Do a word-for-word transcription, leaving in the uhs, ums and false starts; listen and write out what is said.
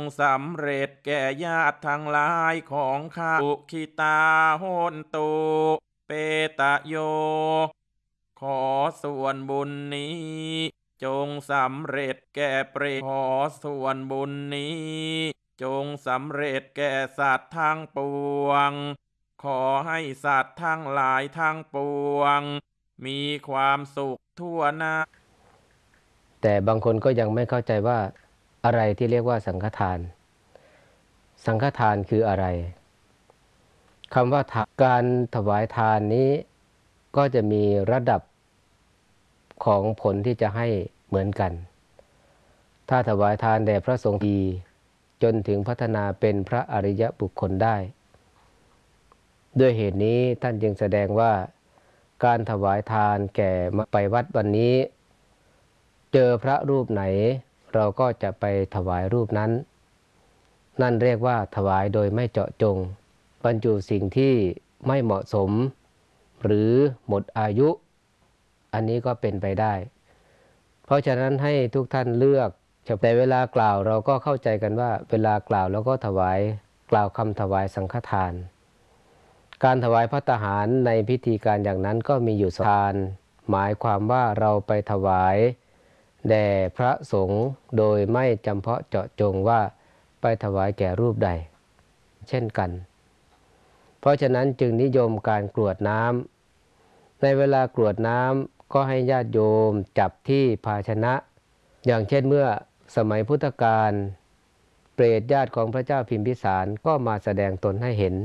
สำเร็จแก่ญาติทั้งหลายของข้าอุคิตาโหนตุเปตะโยขอส่วนบุญนี้จงสำเร็จแก่เปรตขอส่วนบุญนี้จงสำเร็จแก่สัตว์ทั้งปวงขอให้สัตว์ทั้งหลายทั้งปวงมีความสุขทั่วหน้าแต่บางคนก็ยังไม่เข้าใจว่าอะไรที่เรียกว่าสังฆทานสังฆทานคืออะไรคำว่าการถวายทานนี้ก็จะมีระดับของผลที่จะให้เหมือนกันถ้าถวายทานแด่พระสงฆ์ดีจนถึงพัฒนาเป็นพระอริยบุคคลได้ด้วยเหตุนี้ท่านจึงแสดงว่าการถวายทานแก่มาไปวัดวันนี้เจอพระรูปไหนเราก็จะไปถวายรูปนั้นนั่นเรียกว่าถวายโดยไม่เจาะจงบรรจุสิ่งที่ไม่เหมาะสมหรือหมดอายุอันนี้ก็เป็นไปได้เพราะฉะนั้นให้ทุกท่านเลือกแต่เวลากล่าวเราก็เข้าใจกันว่าเวลากล่าวแล้วก็ถวายกล่าวคำถวายสังฆทานการถวายภัตตาหารในพิธีการอย่างนั้นก็มีอยู่สองทานหมายความว่าเราไปถวายแด่พระสงฆ์โดยไม่จำเพาะเจาะจงว่าไปถวายแก่รูปใดเช่นกันเพราะฉะนั้นจึงนิยมการกรวดน้ำในเวลากรวดน้ำก็ให้ญาติโยมจับที่ภาชนะอย่างเช่นเมื่อสมัยพุทธกาลเปรตญาติของพระเจ้าพิมพิสารก็มาแสดงตนให้เห็น